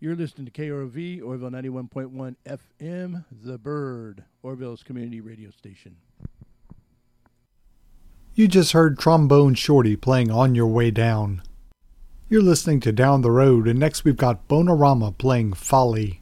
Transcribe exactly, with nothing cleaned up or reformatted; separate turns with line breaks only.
You're listening to K R O V, Orville ninety-one point one F M, The Bird, Orville's community radio station.
You just heard Trombone Shorty playing On Your Way Down. You're listening to Down the Road, and next we've got Bonorama playing Folly.